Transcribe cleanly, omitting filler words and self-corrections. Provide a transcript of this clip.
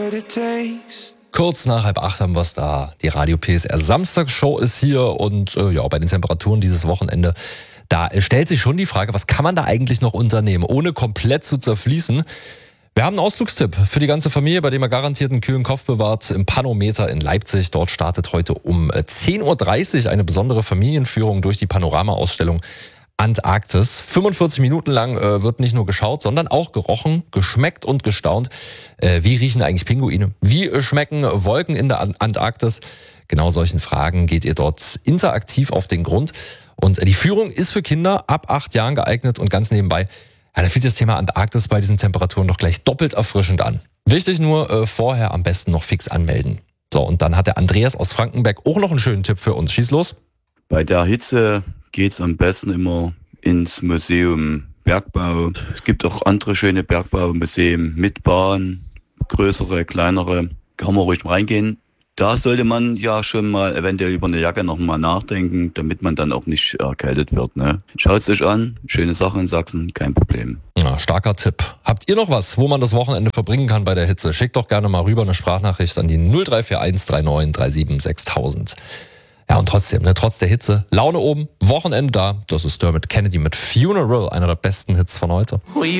Kurz nach 7:30 haben wir es da. Die Radio PSR Samstagsshow ist hier und bei den Temperaturen dieses Wochenende, da stellt sich schon die Frage, was kann man da eigentlich noch unternehmen, ohne komplett zu zerfließen? Wir haben einen Ausflugstipp für die ganze Familie, bei dem er garantiert einen kühlen Kopf bewahrt. Im Panometer in Leipzig. Dort startet heute um 10:30 Uhr eine besondere Familienführung durch die Panorama-Ausstellung Antarktis. 45 Minuten lang wird nicht nur geschaut, sondern auch gerochen, geschmeckt und gestaunt. Wie riechen eigentlich Pinguine? Wie schmecken Wolken in der Antarktis? Genau solchen Fragen geht ihr dort interaktiv auf den Grund. Und die Führung ist für Kinder ab 8 Jahren geeignet und ganz nebenbei, da fühlt sich das Thema Antarktis bei diesen Temperaturen doch gleich doppelt erfrischend an. Wichtig nur, vorher am besten noch fix anmelden. So, und dann hat der Andreas aus Frankenberg auch noch einen schönen Tipp für uns. Schieß los. Bei der Hitze geht's am besten immer ins Museum Bergbau. Es gibt auch andere schöne Bergbaumuseen mit Bahn, größere, kleinere. Kann man ruhig reingehen. Da sollte man ja schon mal eventuell über eine Jacke nochmal nachdenken, damit man dann auch nicht erkältet wird. Ne? Schaut es euch an, schöne Sache in Sachsen, kein Problem. Ja, starker Tipp. Habt ihr noch was, wo man das Wochenende verbringen kann bei der Hitze? Schickt doch gerne mal rüber eine Sprachnachricht an die 0341 39 37 6000. Ja, und trotzdem, trotz der Hitze, Laune oben, Wochenende da. Das ist Dermot Kennedy mit Funeral, einer der besten Hits von heute.